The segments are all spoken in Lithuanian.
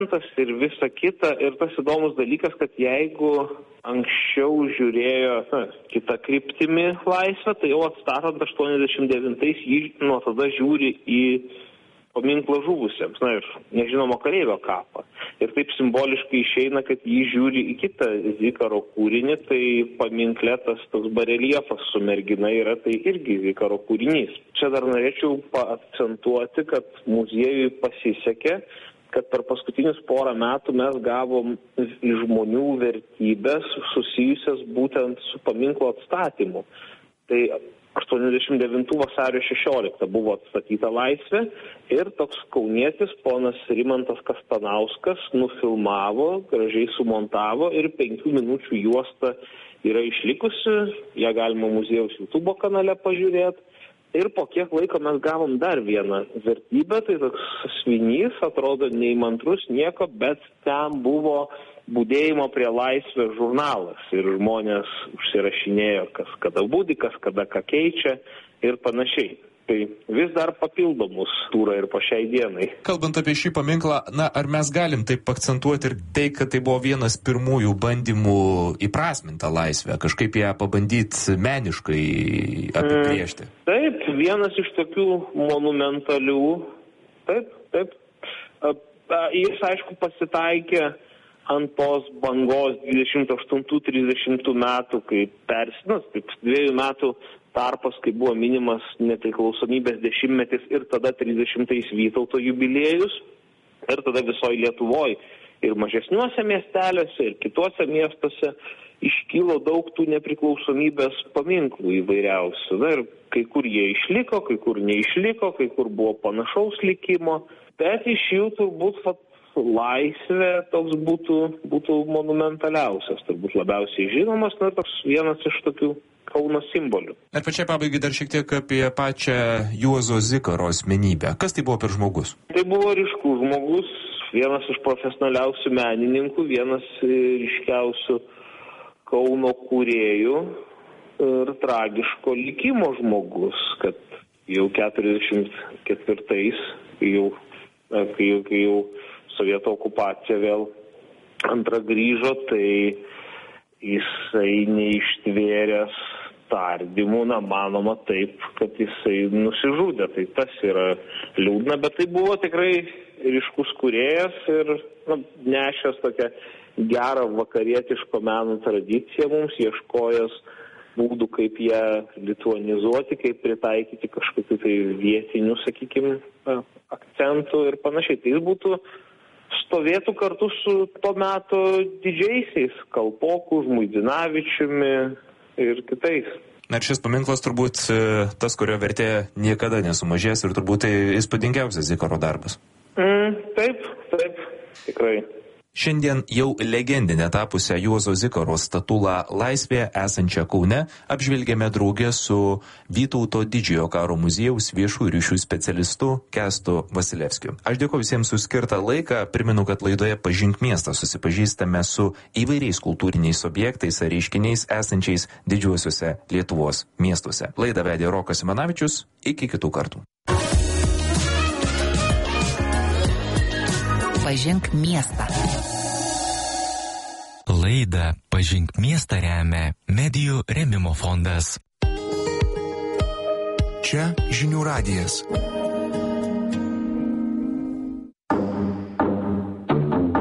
ir visa kita. Ir tas įdomus dalykas, kad jeigu anksčiau žiūrėjo kitą kryptimį laisvę, tai jau atstatant 89-ais jį nuo tada žiūri į paminklą žuvusiems, ir nežinomo kareivio kapą. Ir taip simboliškai išeina, kad jį žiūri į kitą Zikaro kūrinį, tai paminkle tas toks bareljefas su mergina yra, tai irgi Zikaro kūrinys. Čia dar norėčiau paakcentuoti, kad muziejui pasisekė, kad per paskutinius porą metų mes gavom iš žmonių vertybės susijusias būtent su paminklo atstatymu. Tai 89 vasario 16 buvo atstatyta Laisvė ir toks kaunietis ponas Rimantas Kastanauskas nufilmavo, gražiai sumontavo ir 5 minučių juosta yra išlikusi, ją galima muziejaus YouTube kanale pažiūrėti. Ir po kiek laiko mes gavom dar vieną vertybę, tai toks svinys, atrodo neįmantrus nieko, bet ten buvo budėjimo prie Laisvės žurnalas ir žmonės užsirašinėjo, kas kada budi, kas kada ką keičia ir panašiai. Tai vis dar papildomus turą ir po šiai dienai. Kalbant apie šį paminklą, ar mes galim taip akcentuoti ir tai, kad tai buvo vienas pirmųjų bandymų įprasmintą Laisvę, kažkaip ją pabandyti meniškai apibrėžti? Taip, vienas iš tokių monumentalių, taip. Jis, aišku, pasitaikė ant tos bangos 28-30 metų, kai taip 2 metų tarpas, kai buvo minimas nepriklausomybės 10-metis ir tada 30-ais Vytauto jubiliejus, ir tada visoje Lietuvoje ir mažesniuose miesteliuose ir kituose miestuose iškilo daug tų nepriklausomybės paminklų įvairiausių. Ir kai kur jie išliko, kai kur neišliko, kai kur buvo panašaus likimo, bet iš jų turbūt Laisvė toks būtų monumentaliausias, turbūt labiausiai žinomas, toks vienas iš tokių Kauno simbolių. Ir pačiai pabaigai dar šiek tiek apie pačią Juozo Zikaro asmenybę. Kas tai buvo per žmogus? Tai buvo ryškus žmogus, vienas iš profesionaliausių menininkų, vienas ryškiausių Kauno kūrėjų ir tragiško likimo žmogus, kad jau 44-ais, kai jau Sovietų okupacija vėl antra grįžo, tai jisai neištvėręs tardymų, manoma taip, kad jisai nusižudė. Tai tas yra liūdna, bet tai buvo tikrai ryškus kūrėjas ir nešęs tokią gerą vakarietiško meno tradiciją mums, ieškojęs būdų, kaip ją lituanizuoti, kaip pritaikyti kažkokių tai vietinių, sakykime, akcentų ir panašiai. Tai jis stovėtų kartu su to meto didžiaisiais Kalpoku, Žmuidzinavičiumi ir kitais. Ir šis paminklas turbūt tas, kurio vertė niekada nesumažės ir turbūt tai įspūdingiausias Zikaro darbas. Taip, tikrai. Šiandien jau legendinę tapusią Juozo Zikaro statulą Laisvėje esančią Kaune apžvelgėme draugę su Vytauto Didžiojo karo muziejaus viešųjų ryšių specialistu Kęstu Vasilevskiu. Aš dėkoju visiems už skirtą laiką, primenu, kad laidoje Pažink miestą susipažįstame su įvairiais kultūriniais objektais ar reiškiniais esančiais didžiuosiuose Lietuvos miestuose. Laidą vedė Rokas Simanavičius, iki kitų kartų. Pažink miestą. Laidą Pažink miestą remia Medijų rėmimo fondas. Čia Žinių radijas.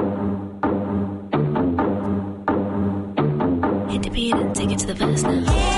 Hit the beat and take it to the finish now.